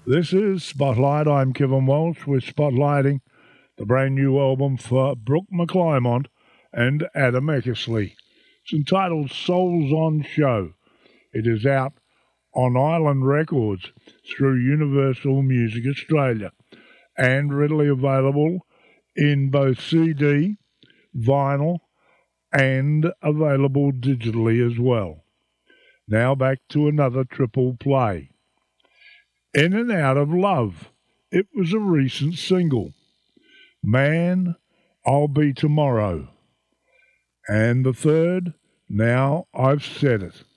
This is Spotlight. I'm Kevin Walsh. We're spotlighting the brand new album for Brooke McClymont and Adam Eckersley. It's entitled Souls on Show. It is out on Island Records through Universal Music Australia and readily available in both CD, vinyl, and available digitally as well. Now back to another triple play. In and Out of Love. It was a recent single. Man, I'll Be Tomorrow. And the third, Now I've Said It.